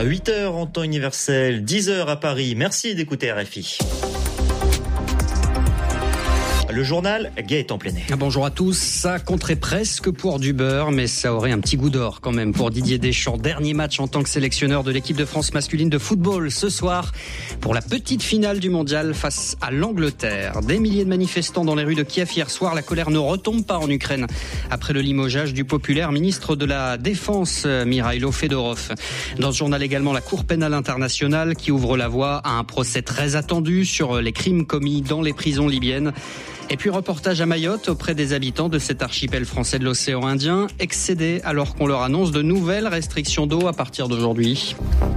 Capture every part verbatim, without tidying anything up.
À huit heures en temps universel, dix heures à Paris. Merci d'écouter R F I. Le journal, Gaëtan Plenet. Bonjour à tous. Ça compterait presque pour du beurre, mais ça aurait un petit goût d'or quand même pour Didier Deschamps. Dernier match en tant que sélectionneur de l'équipe de France masculine de football ce soir pour la petite finale du mondial face à l'Angleterre. Des milliers de manifestants dans les rues de Kiev hier soir. La colère ne retombe pas en Ukraine après le limogeage du populaire ministre de la Défense, Mikhaïlo Fedorov. Dans ce journal également, la Cour pénale internationale qui ouvre la voie à un procès très attendu sur les crimes commis dans les prisons libyennes. Et puis reportage à Mayotte auprès des habitants de cet archipel français de l'océan Indien, excédés alors qu'on leur annonce de nouvelles restrictions d'eau à partir d'aujourd'hui.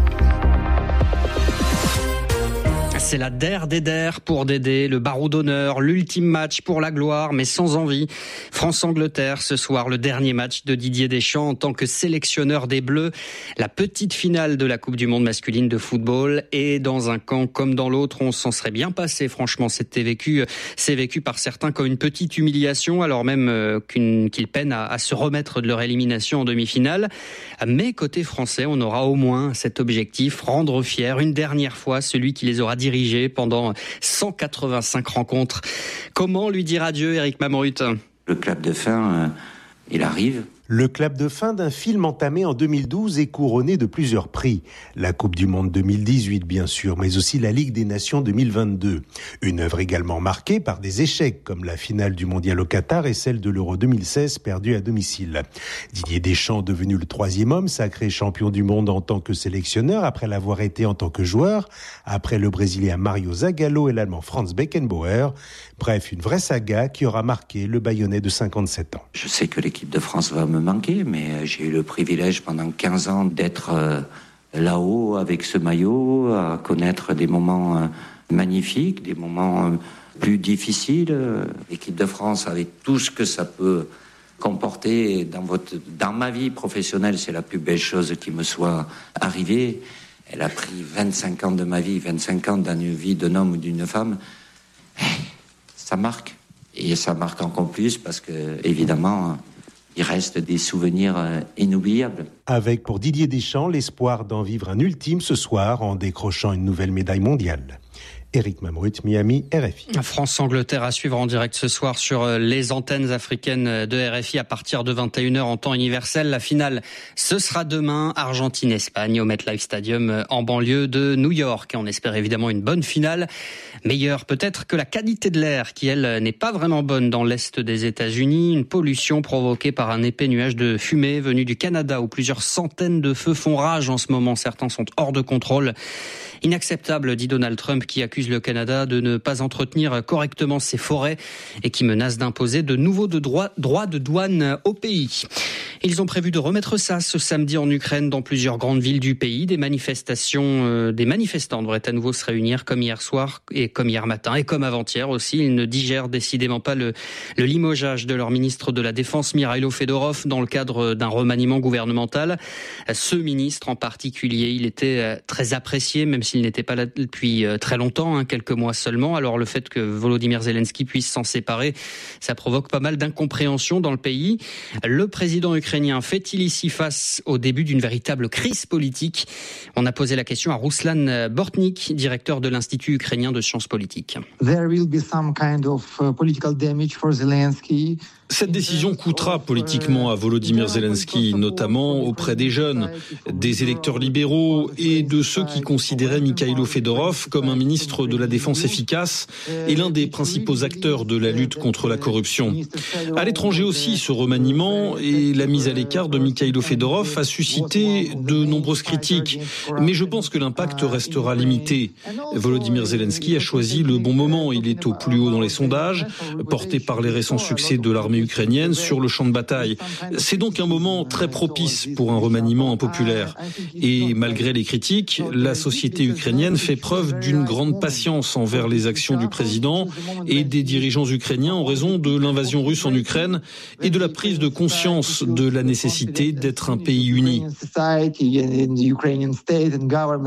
C'est la der des der pour Dédé, le barreau d'honneur, l'ultime match pour la gloire, mais sans envie. France-Angleterre, ce soir, le dernier match de Didier Deschamps en tant que sélectionneur des Bleus. La petite finale de la Coupe du Monde masculine de football. Et dans un camp comme dans l'autre, on s'en serait bien passé. Franchement, c'était vécu, c'est vécu par certains comme une petite humiliation, alors même qu'une, qu'ils peinent à, à se remettre de leur élimination en demi-finale. Mais côté français, on aura au moins cet objectif, rendre fier une dernière fois celui qui les aura dirigés pendant cent quatre-vingt-cinq rencontres. Comment lui dire adieu, Eric Mamrut ? Le clap de fin, euh, il arrive. Le clap de fin d'un film entamé en deux mille douze et couronné de plusieurs prix. La Coupe du Monde deux mille dix-huit, bien sûr, mais aussi la Ligue des Nations deux mille vingt-deux. Une œuvre également marquée par des échecs, comme la finale du Mondial au Qatar et celle de l'Euro deux mille seize perdue à domicile. Didier Deschamps, devenu le troisième homme, sacré champion du monde en tant que sélectionneur, après l'avoir été en tant que joueur, après le Brésilien Mario Zagallo et l'Allemand Franz Beckenbauer. Bref, une vraie saga qui aura marqué le Bayonnais de cinquante-sept ans. Je sais que l'équipe de France va me manquer, mais j'ai eu le privilège pendant quinze ans d'être euh, là-haut avec ce maillot, à connaître des moments euh, magnifiques, des moments euh, plus difficiles. L'équipe de France, avec tout ce que ça peut comporter dans, votre, dans ma vie professionnelle, c'est la plus belle chose qui me soit arrivée. Elle a pris vingt-cinq ans de ma vie, vingt-cinq ans dans une vie d'un homme ou d'une femme. Ça marque. Et ça marque encore plus parce que, évidemment, il reste des souvenirs inoubliables. Avec pour Didier Deschamps l'espoir d'en vivre un ultime ce soir en décrochant une nouvelle médaille mondiale. Eric Mamrut, Miami, R F I. France-Angleterre à suivre en direct ce soir sur les antennes africaines de R F I à partir de vingt et une heures en temps universel. La finale, ce sera demain, Argentine-Espagne au MetLife Stadium en banlieue de New York. Et on espère évidemment une bonne finale, meilleure peut-être que la qualité de l'air qui, elle, n'est pas vraiment bonne dans l'est des États-Unis. Une pollution provoquée par un épais nuage de fumée venu du Canada où plusieurs centaines de feux font rage en ce moment. Certains sont hors de contrôle. Inacceptable, dit Donald Trump, qui accuse le Canada de ne pas entretenir correctement ses forêts et qui menace d'imposer de nouveaux de droits, droits de douane au pays. Ils ont prévu de remettre ça ce samedi en Ukraine dans plusieurs grandes villes du pays. Des manifestations, euh, des manifestants devraient à nouveau se réunir comme hier soir et comme hier matin et comme avant-hier aussi. Ils ne digèrent décidément pas le, le limogeage de leur ministre de la Défense, Mikhaïlo Fedorov, dans le cadre d'un remaniement gouvernemental. Ce ministre en particulier, il était très apprécié, même s'il n'était pas là depuis très longtemps, hein, quelques mois seulement. Alors le fait que Volodymyr Zelensky puisse s'en séparer, ça provoque pas mal d'incompréhension dans le pays. Le président ukrainien fait-il ici face au début d'une véritable crise politique ? On a posé la question à Ruslan Bortnik, directeur de l'Institut ukrainien de sciences politiques. There will be some kind of political damage for Zelensky. Cette décision coûtera politiquement à Volodymyr Zelensky, notamment auprès des jeunes, des électeurs libéraux et de ceux qui considéraient Mikhaïlo Fedorov comme un ministre de la Défense efficace et l'un des principaux acteurs de la lutte contre la corruption. À l'étranger aussi, ce remaniement et la mise à l'écart de Mikhaïlo Fedorov a suscité de nombreuses critiques, mais je pense que l'impact restera limité. Volodymyr Zelensky a choisi le bon moment, il est au plus haut dans les sondages, porté par les récents succès de l'armée ukrainienne sur le champ de bataille. C'est donc un moment très propice pour un remaniement impopulaire. Et malgré les critiques, la société ukrainienne fait preuve d'une grande patience envers les actions du président et des dirigeants ukrainiens en raison de l'invasion russe en Ukraine et de la prise de conscience de la nécessité d'être un pays uni.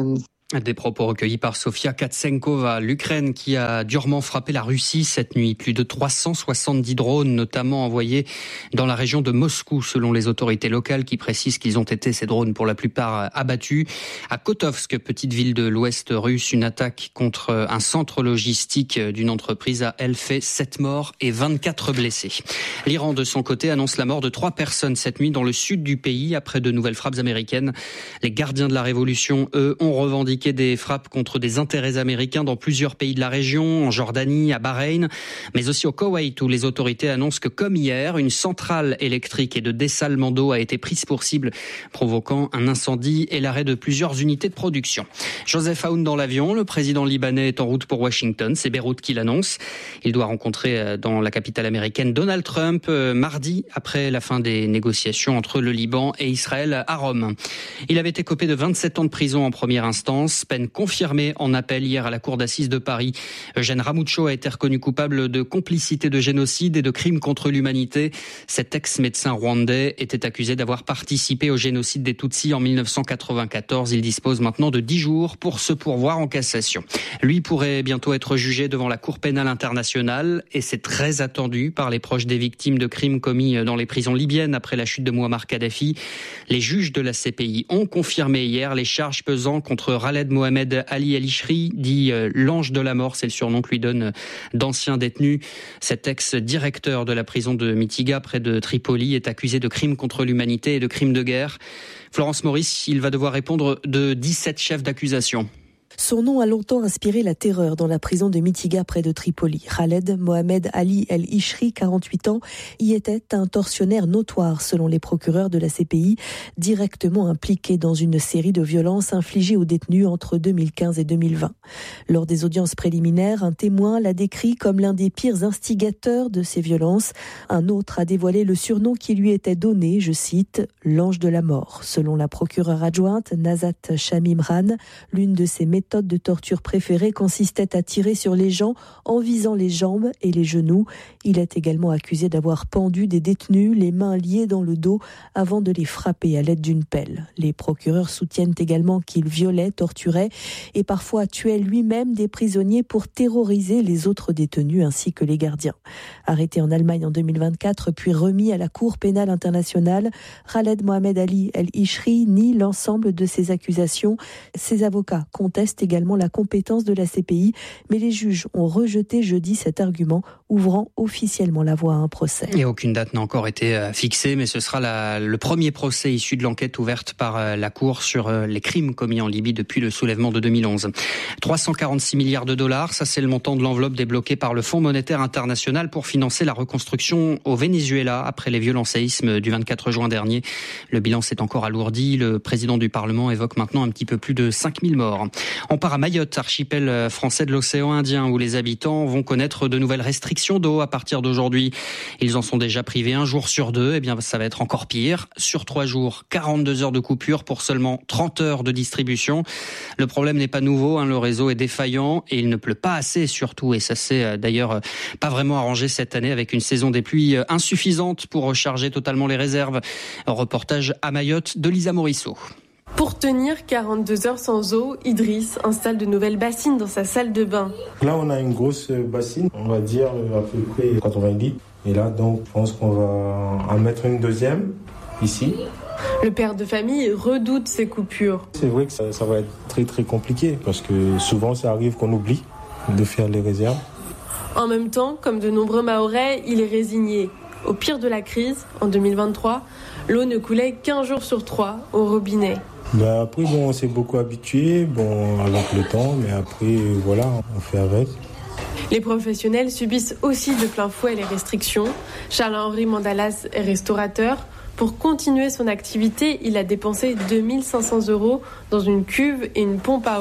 Des propos recueillis par Sofia Katsenkova. L'Ukraine qui a durement frappé la Russie cette nuit. Plus de trois cent soixante-dix drones, notamment envoyés dans la région de Moscou, selon les autorités locales qui précisent qu'ils ont été, ces drones, pour la plupart abattus. À Kotovsk, petite ville de l'ouest russe, une attaque contre un centre logistique d'une entreprise a, elle, fait sept morts et vingt-quatre blessés. L'Iran, de son côté, annonce la mort de trois personnes cette nuit dans le sud du pays après de nouvelles frappes américaines. Les gardiens de la révolution, eux, ont revendiqué des frappes contre des intérêts américains dans plusieurs pays de la région, en Jordanie, à Bahreïn, mais aussi au Koweït, où les autorités annoncent que, comme hier, une centrale électrique et de dessalement d'eau a été prise pour cible, provoquant un incendie et l'arrêt de plusieurs unités de production. Joseph Aoun dans l'avion, le président libanais est en route pour Washington, c'est Beyrouth qui l'annonce. Il doit rencontrer dans la capitale américaine Donald Trump mardi, après la fin des négociations entre le Liban et Israël à Rome. Il avait écopé de vingt-sept ans de prison en première instance. Peine confirmée en appel hier à la cour d'assises de Paris. Eugène Ramoucho a été reconnu coupable de complicité de génocide et de crimes contre l'humanité. Cet ex-médecin rwandais était accusé d'avoir participé au génocide des Tutsis en mille neuf cent quatre-vingt-quatorze. Il dispose maintenant de dix jours pour se pourvoir en cassation. Lui pourrait bientôt être jugé devant la Cour pénale internationale et c'est très attendu par les proches des victimes de crimes commis dans les prisons libyennes après la chute de Mouammar Kadhafi. Les juges de la C P I ont confirmé hier les charges pesant contre Khaled Mohamed Ali El-Ishri, dit euh, l'ange de la mort, c'est le surnom que lui donnent d'anciens détenus. Cet ex-directeur de la prison de Mitiga, près de Tripoli, est accusé de crimes contre l'humanité et de crimes de guerre. Florence Maurice, il va devoir répondre de dix-sept chefs d'accusation. Son nom a longtemps inspiré la terreur dans la prison de Mitiga près de Tripoli. Khaled Mohamed Ali El-Ishri, quarante-huit ans, y était un tortionnaire notoire selon les procureurs de la C P I, directement impliqué dans une série de violences infligées aux détenus entre deux mille quinze et deux mille vingt. Lors des audiences préliminaires, un témoin l'a décrit comme l'un des pires instigateurs de ces violences. Un autre a dévoilé le surnom qui lui était donné, je cite, « l'ange de la mort ». Selon la procureure adjointe Nazat Shamimran, l'une de ses méthodes de torture préférée consistait à tirer sur les gens en visant les jambes et les genoux. Il est également accusé d'avoir pendu des détenus, les mains liées dans le dos, avant de les frapper à l'aide d'une pelle. Les procureurs soutiennent également qu'il violait, torturait et parfois tuait lui-même des prisonniers pour terroriser les autres détenus ainsi que les gardiens. Arrêté en Allemagne en deux mille vingt-quatre, puis remis à la Cour pénale internationale, Khaled Mohamed Ali El-Ishri nie l'ensemble de ces accusations. Ses avocats contestent également la compétence de la C P I, mais les juges ont rejeté jeudi cet argument, ouvrant officiellement la voie à un procès. Et aucune date n'a encore été fixée, mais ce sera la, le premier procès issu de l'enquête ouverte par la Cour sur les crimes commis en Libye depuis le soulèvement de deux mille onze. trois cent quarante-six milliards de dollars, ça c'est le montant de l'enveloppe débloquée par le Fonds monétaire international pour financer la reconstruction au Venezuela après les violents séismes du vingt-quatre juin dernier. Le bilan s'est encore alourdi. Le président du Parlement évoque maintenant un petit peu plus de cinq mille morts. On part à Mayotte, archipel français de l'océan Indien, où les habitants vont connaître de nouvelles restrictions d'eau à partir d'aujourd'hui. Ils en sont déjà privés un jour sur deux. Eh bien, ça va être encore pire. Sur trois jours, quarante-deux heures de coupure pour seulement trente heures de distribution. Le problème n'est pas nouveau, hein, le réseau est défaillant et il ne pleut pas assez surtout. Et ça s'est d'ailleurs pas vraiment arrangé cette année avec une saison des pluies insuffisante pour recharger totalement les réserves. Reportage à Mayotte de Lisa Morisseau. Pour tenir quarante-deux heures sans eau, Idriss installe de nouvelles bassines dans sa salle de bain. Là, on a une grosse bassine, on va dire à peu près quatre-vingts litres. Et là, donc, je pense qu'on va en mettre une deuxième ici. Le père de famille redoute ces coupures. C'est vrai que ça, ça va être très très compliqué parce que souvent, ça arrive qu'on oublie de faire les réserves. En même temps, comme de nombreux Mahorais, il est résigné. Au pire de la crise, en deux mille vingt-trois, l'eau ne coulait qu'un jour sur trois au robinet. Ben après, bon, on s'est beaucoup habitué, bon, avec le temps, mais après, voilà, on fait avec. Les professionnels subissent aussi de plein fouet les restrictions. Charles-Henri Mandalas est restaurateur. Pour continuer son activité, il a dépensé deux mille cinq cents euros dans une cuve et une pompe à eau.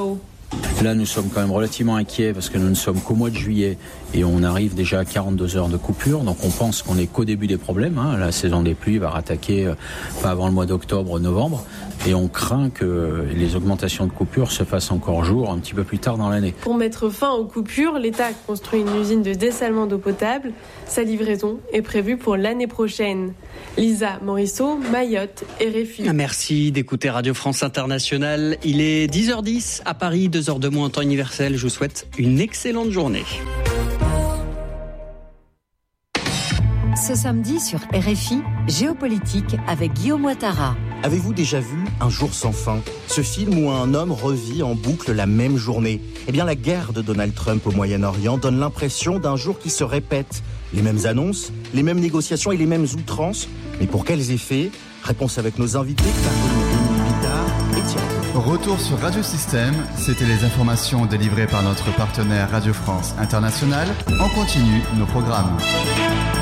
Là, nous sommes quand même relativement inquiets parce que nous ne sommes qu'au mois de juillet et on arrive déjà à quarante-deux heures de coupure. Donc on pense qu'on est qu'au début des problèmes. Hein. La saison des pluies va rattaquer pas avant le mois d'octobre, novembre. Et on craint que les augmentations de coupures se fassent encore jour un petit peu plus tard dans l'année. Pour mettre fin aux coupures, l'État a construit une usine de dessalement d'eau potable. Sa livraison est prévue pour l'année prochaine. Lisa Morisseau, Mayotte, R F I. Merci d'écouter Radio France Internationale. Il est dix heures dix à Paris, deux heures de moins en temps universel. Je vous souhaite une excellente journée. Ce samedi sur R F I, Géopolitique avec Guillaume Ouattara. Avez-vous déjà vu Un jour sans fin ? Ce film où un homme revit en boucle la même journée. Eh bien, la guerre de Donald Trump au Moyen-Orient donne l'impression d'un jour qui se répète. Les mêmes annonces, les mêmes négociations et les mêmes outrances. Mais pour quels effets ? Réponse avec nos invités, Caroline Bidard et Thierry. Retour sur Radio Système, c'était les informations délivrées par notre partenaire Radio France Internationale. En continu, nos programmes.